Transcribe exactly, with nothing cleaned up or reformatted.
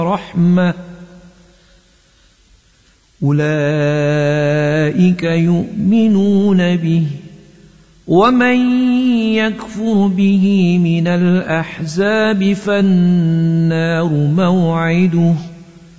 رحمة أولئك يؤمنون به ومن يكفر به من الأحزاب فالنار موعده